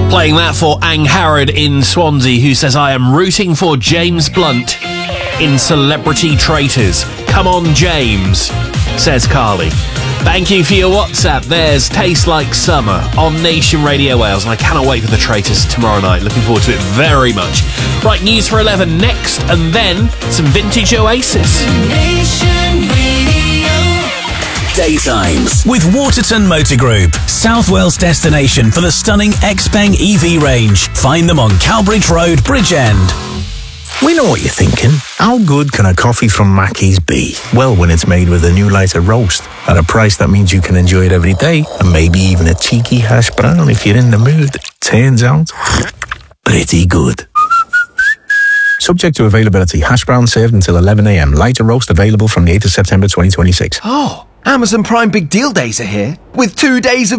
Playing that for Ang Harrod in Swansea, who says, I am rooting for James Blunt in Celebrity Traitors. Come on, James, says Carly. Thank you for your WhatsApp. There's Taste Like Summer on Nation Radio Wales, and I cannot wait for the Traitors tomorrow night. Looking forward to it very much. Right, News for 11 next, and then some vintage Oasis. Nation Radio. Daytimes with Waterton Motor Group, South Wales destination for the stunning Xpeng EV range. Find them on Cowbridge Road, Bridgend. We know what you're thinking. How good can a coffee from Mackey's be? Well, when it's made with a new lighter roast at a price that means you can enjoy it every day, and maybe even a cheeky hash brown if you're in the mood. Turns out, pretty good. Subject to availability. Hash brown served until 11 a.m. Lighter roast available from the 8th of September 2026. Oh, Amazon Prime Big Deal Days are here with 2 days of